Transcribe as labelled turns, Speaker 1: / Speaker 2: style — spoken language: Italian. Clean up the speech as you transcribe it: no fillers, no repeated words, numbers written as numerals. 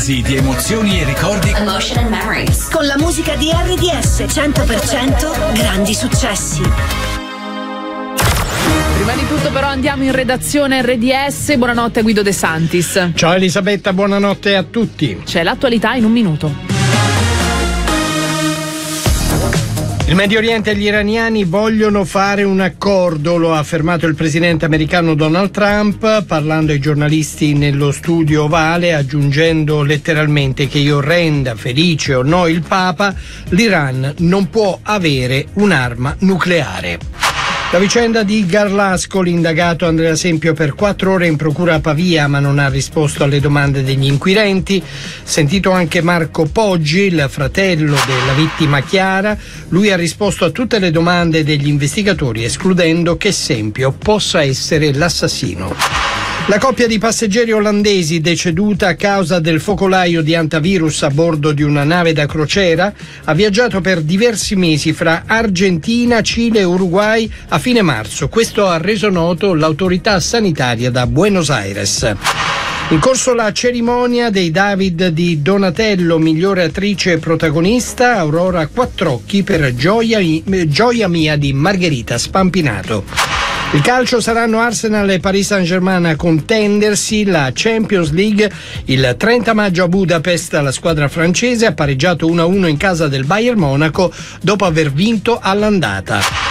Speaker 1: Di emozioni e ricordi.
Speaker 2: Emotion and memories.
Speaker 3: Con la musica di RDS 100% grandi successi.
Speaker 4: Prima di tutto però andiamo in redazione RDS. Buonanotte a Guido De Santis.
Speaker 5: Ciao Elisabetta, buonanotte a tutti.
Speaker 4: C'è l'attualità in un minuto.
Speaker 5: Il Medio Oriente e gli iraniani vogliono fare un accordo, lo ha affermato il presidente americano Donald Trump parlando ai giornalisti nello studio ovale, aggiungendo letteralmente che io renda felice o no il Papa, l'Iran non può avere un'arma nucleare. La vicenda di Garlasco, l'indagato Andrea Sempio per 4 ore in procura a Pavia ma non ha risposto alle domande degli inquirenti. Sentito anche Marco Poggi, il fratello della vittima Chiara, lui ha risposto a tutte le domande degli investigatori escludendo che Sempio possa essere l'assassino. La coppia di passeggeri olandesi deceduta a causa del focolaio di antivirus a bordo di una nave da crociera ha viaggiato per diversi mesi fra Argentina, Cile e Uruguay a fine marzo. Questo ha reso noto l'autorità sanitaria da Buenos Aires. In corso la cerimonia dei David di Donatello, migliore attrice e protagonista, Aurora Quattrocchi per Gioia mia di Margherita Spampinato. Il calcio saranno Arsenal e Paris Saint-Germain a contendersi la Champions League. Il 30 maggio a Budapest la squadra francese ha pareggiato 1-1 in casa del Bayern Monaco dopo aver vinto all'andata.